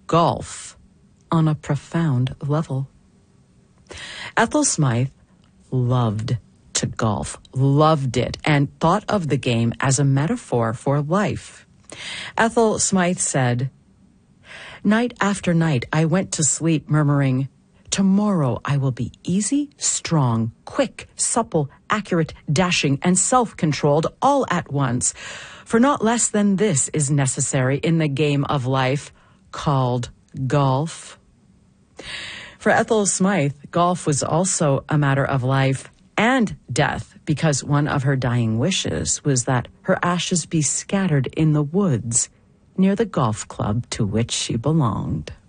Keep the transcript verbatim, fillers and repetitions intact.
golf on a profound level. Ethel Smythe loved to golf, loved it, and thought of the game as a metaphor for life. Ethel Smythe said, "Night after night I went to sleep murmuring, 'Tomorrow I will be easy, strong, quick, supple, accurate, dashing, and self-controlled all at once. For not less than this is necessary in the game of life called golf.'" For Ethel Smythe, golf was also a matter of life and death, because one of her dying wishes was that her ashes be scattered in the woods near the golf club to which she belonged.